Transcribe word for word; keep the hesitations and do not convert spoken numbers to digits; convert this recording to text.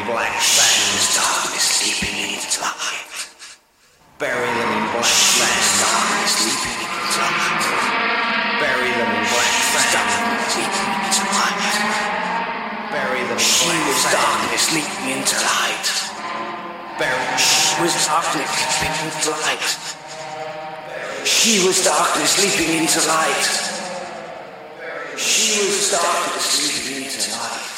black fans, darkness sleeping into light. Bury them in black fans, darkness sleeping into light. Bury them in black fans, darkness sleeping into light. Bury them in black fans, darkness sleeping into light. Bury she was darkness sleeping into light. She was darkness sleeping into light. She was darkness sleeping into light.